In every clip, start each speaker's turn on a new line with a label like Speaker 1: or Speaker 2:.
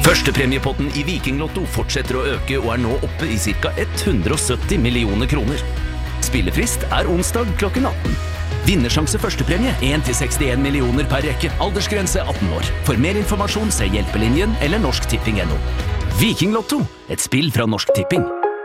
Speaker 1: Førstepremiepotten I Viking Lotto fortsetter å øke og nå oppe I ca. 170 millioner kroner. Spillefrist onsdag klokken 18. Vinnersjanse førstepremie 1-61 millioner per rekke. Aldersgrense 18 år. For mer informasjon se Hjelpelinjen eller norsktipping.no. Viking Lotto, et spill fra Norsk Tipping.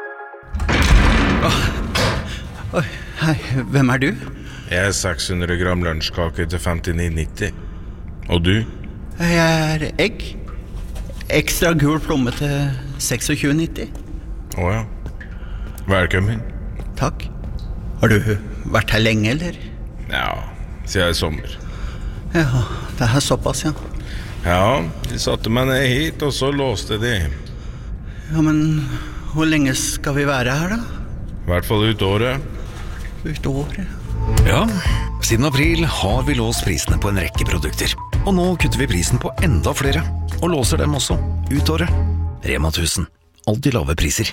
Speaker 2: Hei, hvem du?
Speaker 3: Jeg 600 gram lunsjkake til 59,90. Og du?
Speaker 2: Jeg egg. Ekstra gul plomme til 26,90.
Speaker 3: Åja. Velkommen.
Speaker 2: Takk. Har du vært her lenge, eller?
Speaker 3: Ja, siden I sommer.
Speaker 2: Ja, det såpass, ja.
Speaker 3: Ja, de satte meg ned hit, og så låste de.
Speaker 2: Ja, men hvor lenge skal vi være her, da?
Speaker 3: I hvert fall ut året.
Speaker 2: Ut året?
Speaker 4: Ja, siden april har vi låst prisene på en rekke produkter. Og nå kutter vi prisen på enda flere, og låser dem også ut året. Rema 1000. Alltid lave priser.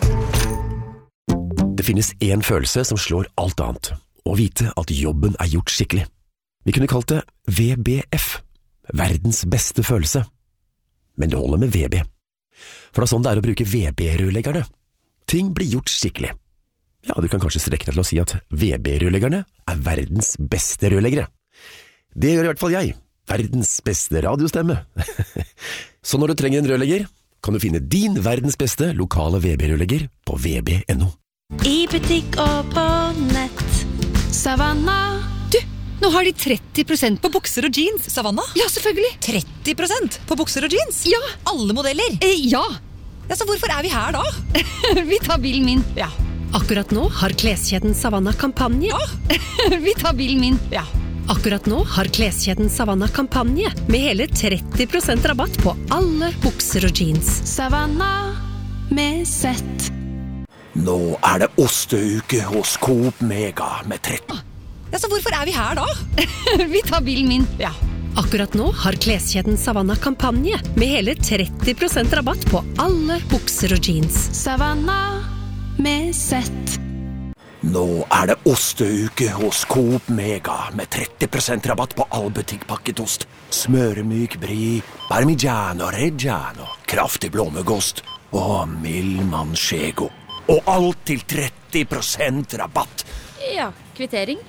Speaker 5: Det finnes en følelse som slår alt annet. Å vite at jobben gjort skikkelig. Vi kunne kalt det VBF. Verdens beste følelse. Men det holder med VB. For det sånn det å bruke VB-rørleggerne. Ting blir gjort skikkelig. Ja, du kan kanskje strekke deg til å si at VB-rørleggerne verdens beste rørleggere. Det gjør I hvert fall jeg. Verdens beste radiostemme. Så når du trenger en rørlegger, kan du finne din verdens beste lokale VB-rørlegger på vb.no.
Speaker 6: I butikk og på nett. Savanna.
Speaker 7: Du, nå har de 30% på bukser og jeans.
Speaker 6: Savanna?
Speaker 7: Ja, selvfølgelig.
Speaker 6: 30% på bukser og jeans?
Speaker 7: Ja.
Speaker 6: Alle modeller?
Speaker 7: Ja.
Speaker 6: Ja, så hvorfor vi her da?
Speaker 7: Vi tar bilen min.
Speaker 6: Ja.
Speaker 7: Akkurat nå har kleskjeden Savanna kampanje.
Speaker 6: Ja.
Speaker 7: Vi tar bilen min.
Speaker 6: Ja.
Speaker 7: Akkurat nå har kleskjeden Savanna kampanje med hele 30% rabatt på alle bukser og jeans.
Speaker 6: Savanna med sett.
Speaker 5: Nå det osteuke hos Coop Mega med 30.
Speaker 6: Ja, så hvorfor vi her da?
Speaker 7: Vi tar bilen min.
Speaker 6: Ja.
Speaker 7: Akkurat nå har kleskjeden Savanna kampanje med hele 30% rabatt på alle bukser og jeans.
Speaker 6: Savanna med sett.
Speaker 5: Nå det osteuke hos Coop Mega med 30% rabatt på all butikkpakket ost. Smøremyk brie, parmigiano reggiano, kraftig blåmuggost og mild manchego. Og alt til 30% rabatt.
Speaker 8: Ja, kvittering.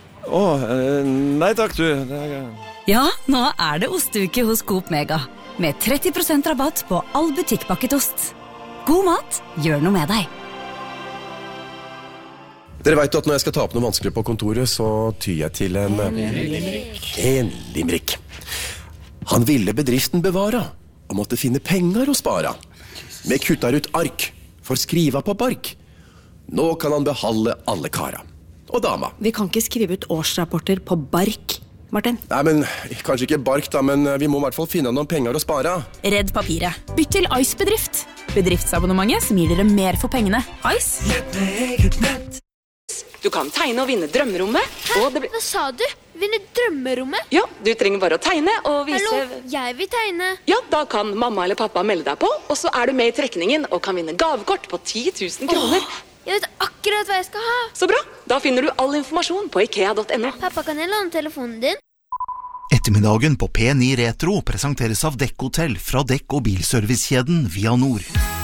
Speaker 9: Nei takk du.
Speaker 10: Ja, nå det osteuke hos Coop Mega. Med 30% rabatt på all butikkpakket ost. God mat, gjør noe med deg.
Speaker 5: Dere vet at når jeg skal ta opp noe vanskelig på kontoret, så tyr jeg til en limerick. Han ville bedriften bevara, og måtte finne penger å spara. Med kuttar ut ark, for skriva på bark. Nå kan han behalde alle kara. Og dama.
Speaker 11: Vi kan ikke skrive ut årsrapporter på bark, Martin.
Speaker 5: Nei, men kanskje ikke bark da, men vi må I hvert fall finne noen penger å spara.
Speaker 10: Redd papiret. Bytt til Ice Bedrift. Bedriftsabonnementet som gir dere mer for pengene. Ice.
Speaker 12: Du kan tegne og vinne drømmerommet.
Speaker 13: Hæ? Hva sa du? Vinne drømmerommet?
Speaker 12: Ja, du trenger bare å tegne og vise...
Speaker 13: Hallo, jeg vil tegne.
Speaker 12: Ja, da kan mamma eller pappa melde deg på, og så du med I trekningen og kan vinne gavekort på 10 000 kroner.
Speaker 13: Jeg vet akkurat hva jeg skal ha.
Speaker 12: Så bra, da finner du all informasjon på ikea.no.
Speaker 13: Pappa, kan jeg låne telefonen din?
Speaker 14: Ettermiddagen på P9 Retro presenteres av Dekk Hotel fra Dekk- og bilservicekjeden Via Nord.